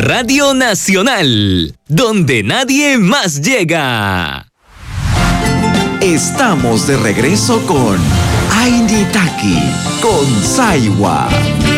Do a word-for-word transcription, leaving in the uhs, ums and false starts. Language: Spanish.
Radio Nacional, donde nadie más llega. Estamos de regreso con Ainitaki, con Saiwa.